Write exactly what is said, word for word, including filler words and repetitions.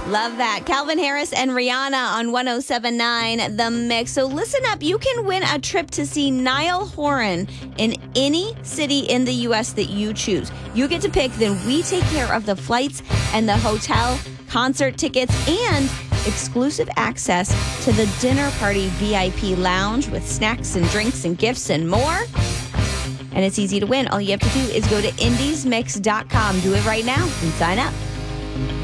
Love that. Calvin Harris and Rihanna on one oh seven point nine The Mix. So listen up. You can win a trip to see Niall Horan in any city in the U S that you choose. You get to pick, then we take care of the flights and the hotel, concert tickets, and exclusive access to the dinner party V I P lounge with snacks and drinks and gifts and more. And it's easy to win. All you have to do is go to indies mix dot com. Do it right now and sign up.